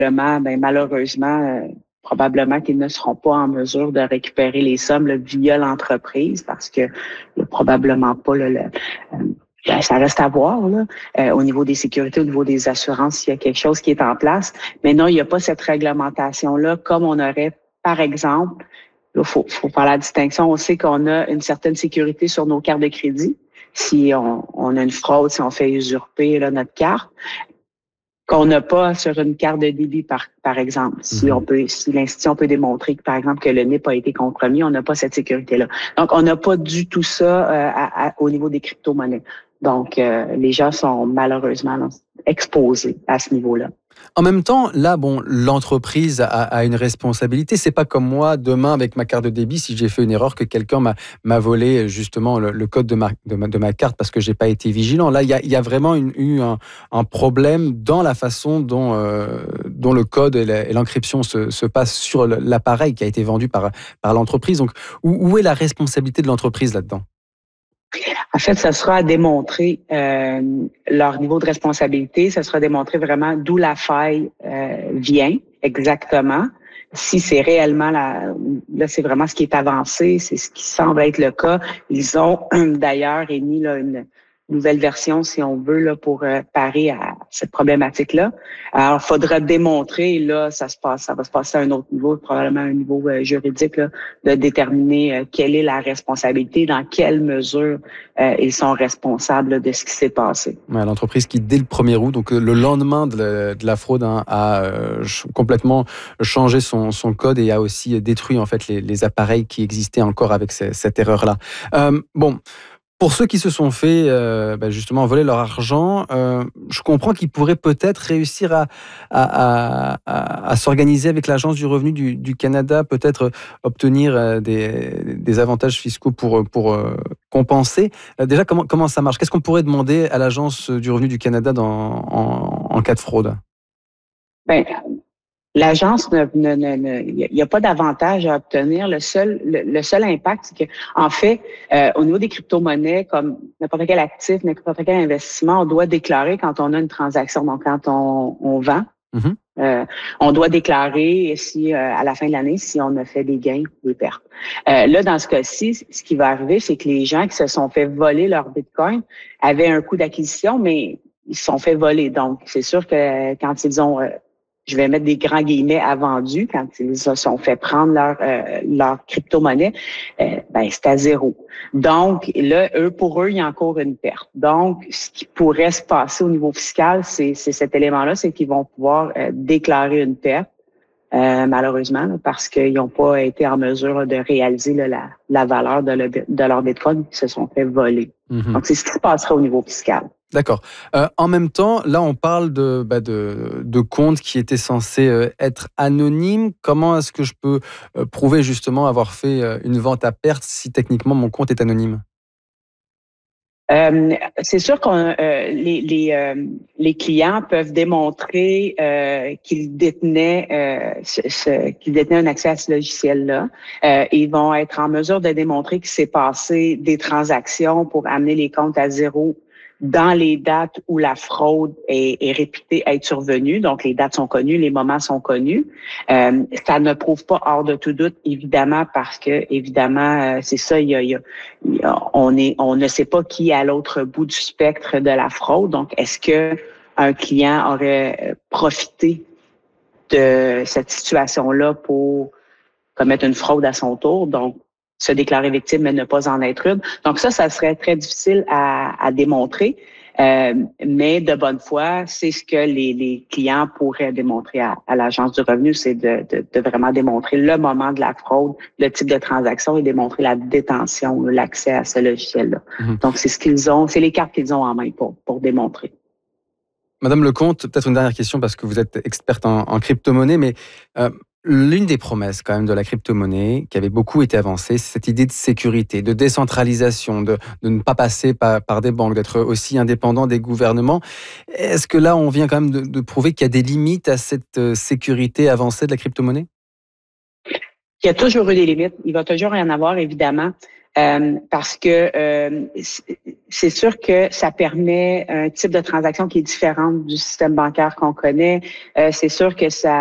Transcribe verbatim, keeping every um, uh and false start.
ben, malheureusement, euh, probablement qu'ils ne seront pas en mesure de récupérer les sommes là, via l'entreprise parce que là, probablement pas là, le, euh, ben, ça reste à voir là, euh, au niveau des sécurités, au niveau des assurances, s'il y a quelque chose qui est en place. Mais non, il n'y a pas cette réglementation-là comme on aurait, par exemple, il faut, faut faire la distinction. On sait qu'on a une certaine sécurité sur nos cartes de crédit. Si on, on a une fraude, si on fait usurper là, notre carte, qu'on n'a pas sur une carte de débit, par, par exemple. Si Mhm. on peut, si l'institution peut démontrer que, par exemple, que le N I P a été compromis, on n'a pas cette sécurité-là. Donc, on n'a pas du tout ça euh, à, à, au niveau des crypto-monnaies. Donc, euh, les gens sont malheureusement là, exposés à ce niveau-là. En même temps, là, bon, l'entreprise a, a une responsabilité. C'est pas comme moi, demain, avec ma carte de débit, si j'ai fait une erreur, que quelqu'un m'a, m'a volé justement le, le code de ma, de, ma, de ma carte parce que j'ai pas été vigilant. Là, il y a, y a vraiment une, eu un, un problème dans la façon dont, euh, dont le code et, la, et l'encryption se, se passent sur l'appareil qui a été vendu par, par l'entreprise. Donc, où, où est la responsabilité de l'entreprise là-dedans? En fait, ça sera à démontrer euh, leur niveau de responsabilité. Ça sera à démontrer vraiment d'où la faille euh, vient exactement. Si c'est réellement la, là, c'est vraiment ce qui est avancé, c'est ce qui semble être le cas. Ils ont d'ailleurs émis là, une nouvelle version, si on veut, là, pour euh, parer à cette problématique-là. Alors, il faudra démontrer, là, ça se passe, ça va se passer à un autre niveau, probablement un niveau euh, juridique, là, de déterminer euh, quelle est la responsabilité, dans quelle mesure euh, ils sont responsables là, de ce qui s'est passé. Ouais, l'entreprise qui, dès le premier août, donc le lendemain de la, de la fraude, hein, a euh, complètement changé son, son code et a aussi détruit en fait les, les appareils qui existaient encore avec ces, cette erreur-là. Euh, bon. Pour ceux qui se sont fait euh, bah justement voler leur argent, euh, je comprends qu'ils pourraient peut-être réussir à, à, à, à, à s'organiser avec l'Agence du revenu du, du Canada, peut-être obtenir des, des avantages fiscaux pour, pour euh, compenser. Euh, déjà, comment, comment ça marche? Qu'est-ce qu'on pourrait demander à l'Agence du revenu du Canada dans, en, en cas de fraude? Ben, l'agence, ne, ne, ne, ne, il n'y a pas d'avantage à obtenir. Le seul, le, le seul impact, c'est que, en fait, euh, au niveau des crypto-monnaies, comme n'importe quel actif, n'importe quel investissement, on doit déclarer quand on a une transaction, donc quand on, on vend. Mm-hmm. Euh, on doit déclarer si euh, à la fin de l'année si on a fait des gains ou des pertes. Euh, là, dans ce cas-ci, ce qui va arriver, c'est que les gens qui se sont fait voler leur Bitcoin avaient un coût d'acquisition, mais ils se sont fait voler. Donc, c'est sûr que quand ils ont... Euh, je vais mettre des grands guillemets à vendu, quand ils se sont fait prendre leur euh, leur crypto-monnaie, euh, ben c'est à zéro. Donc là, eux, pour eux, il y a encore une perte. Donc, ce qui pourrait se passer au niveau fiscal, c'est, c'est cet élément-là, c'est qu'ils vont pouvoir euh, déclarer une perte, euh, malheureusement, là, parce qu'ils n'ont pas été en mesure de réaliser là, la, la valeur de, le, de leur Bitcoin qui se sont fait voler. Mm-hmm. Donc, c'est ce qui se passera au niveau fiscal. D'accord. Euh, en même temps, là, on parle de, bah de, de comptes qui étaient censés euh, être anonymes. Comment est-ce que je peux euh, prouver justement avoir fait euh, une vente à perte si techniquement mon compte est anonyme? Euh, c'est sûr que euh, les, les, euh, les clients peuvent démontrer euh, qu'ils détenaient euh, ce, ce, qu'ils détenaient un accès à ce logiciel-là. Euh, ils vont être en mesure de démontrer qu'il s'est passé des transactions pour amener les comptes à zéro dans les dates où la fraude est, est réputée être survenue. Donc, les dates sont connues, les moments sont connus. Euh, ça ne prouve pas hors de tout doute, évidemment, parce que, évidemment, euh, c'est ça, il y a, il y a, il y a, on est, on ne sait pas qui est à l'autre bout du spectre de la fraude. Donc, est-ce que un client aurait profité de cette situation-là pour commettre une fraude à son tour? Donc, se déclarer victime, mais ne pas en être une. Donc ça, ça serait très difficile à, à démontrer. Euh, mais de bonne foi, c'est ce que les, les clients pourraient démontrer à, à l'Agence du revenu, c'est de, de, de vraiment démontrer le moment de la fraude, le type de transaction et démontrer la détention, l'accès à ce logiciel-là. Mm-hmm. Donc, c'est ce qu'ils ont, c'est les cartes qu'ils ont en main pour, pour démontrer. Madame Lecomte, peut-être une dernière question parce que vous êtes experte en, en crypto-monnaie, mais euh, l'une des promesses quand même de la crypto-monnaie qui avait beaucoup été avancée, c'est cette idée de sécurité, de décentralisation, de, de ne pas passer par, par des banques, d'être aussi indépendant des gouvernements. Est-ce que là, on vient quand même de, de prouver qu'il y a des limites à cette sécurité avancée de la crypto-monnaie? Il y a toujours eu des limites. Il va toujours y en avoir, évidemment. Euh, parce que euh, c'est sûr que ça permet un type de transaction qui est différente du système bancaire qu'on connaît. Euh, c'est sûr que ça